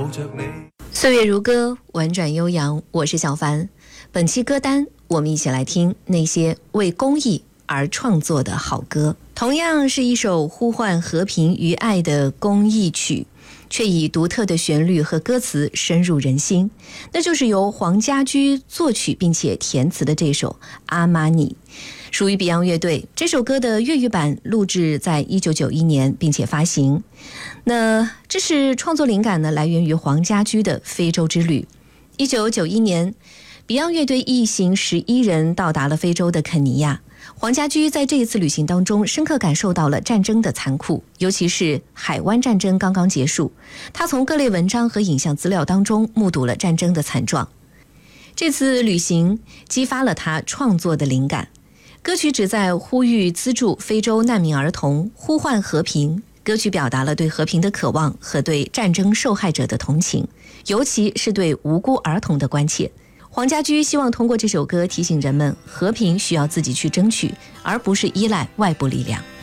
岁月如歌，婉转悠扬，我是小凡。本期歌单我们一起来听那些为公益而创作的好歌，同样是一首呼唤和平与爱的公益曲，却以独特的旋律和歌词深入人心，那就是由黄家驹作曲并且填词的这首《阿玛尼》，属于 Beyond 乐队。这首歌的粤语版录制在1991年并且发行。那这是创作灵感呢，来源于黄家驹的非洲之旅。1991年 Beyond 乐队一行11人到达了非洲的肯尼亚。黄家驹在这一次旅行当中深刻感受到了战争的残酷，尤其是海湾战争刚刚结束，他从各类文章和影像资料当中目睹了战争的惨状。这次旅行激发了他创作的灵感，歌曲旨在呼吁资助非洲难民儿童，呼唤和平。歌曲表达了对和平的渴望和对战争受害者的同情，尤其是对无辜儿童的关切。黄家驹希望通过这首歌提醒人们，和平需要自己去争取，而不是依赖外部力量。